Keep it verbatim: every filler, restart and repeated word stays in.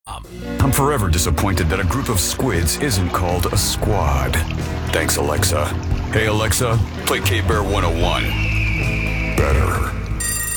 I'm forever disappointed that a group of squids isn't called a squad. Thanks, Alexa. Hey, Alexa, play K-Bear one oh one. Better.